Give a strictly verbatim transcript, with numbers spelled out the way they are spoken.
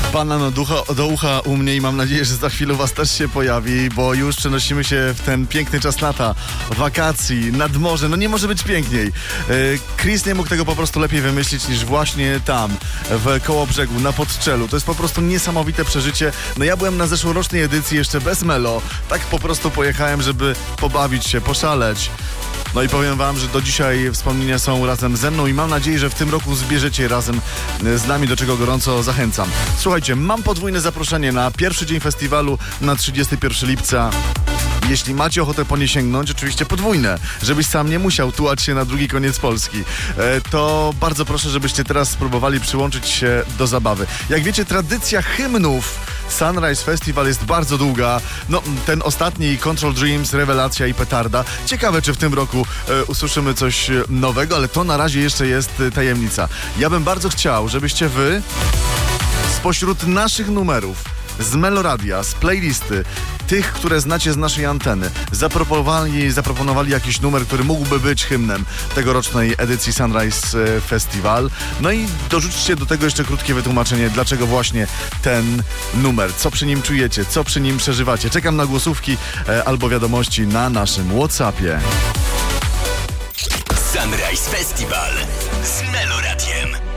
Banan do ucha, do ucha u mnie i mam nadzieję, że za chwilę u was też się pojawi, bo już przenosimy się w ten piękny czas lata, wakacji, nad morze. No nie może być piękniej. Chris nie mógł tego po prostu lepiej wymyślić niż właśnie tam, w Kołobrzegu, na Podczelu. To jest po prostu niesamowite przeżycie. No ja byłem na zeszłorocznej edycji jeszcze bez Melo. Tak po prostu pojechałem, żeby pobawić się, poszaleć. No i powiem wam, że do dzisiaj wspomnienia są razem ze mną i mam nadzieję, że w tym roku zbierzecie razem z nami, do czego gorąco zachęcam. Słuchajcie, mam podwójne zaproszenie na pierwszy dzień festiwalu na trzydziestego pierwszego lipca. Jeśli macie ochotę po nie sięgnąć, oczywiście podwójne, żebyś sam nie musiał tułać się na drugi koniec Polski, e, to bardzo proszę, żebyście teraz spróbowali przyłączyć się do zabawy. Jak wiecie, tradycja hymnów Sunrise Festival jest bardzo długa. No, ten ostatni, Control Dreams, rewelacja i petarda. Ciekawe, czy w tym roku e, usłyszymy coś nowego, ale to na razie jeszcze jest e, tajemnica. Ja bym bardzo chciał, żebyście wy spośród naszych numerów z Meloradia, z playlisty, tych, które znacie z naszej anteny, zaproponowali, zaproponowali jakiś numer, który mógłby być hymnem tegorocznej edycji Sunrise Festival. No i dorzućcie do tego jeszcze krótkie wytłumaczenie, dlaczego właśnie ten numer, co przy nim czujecie, co przy nim przeżywacie. Czekam na głosówki e, albo wiadomości na naszym WhatsAppie. Sunrise Festival z Meloradiem.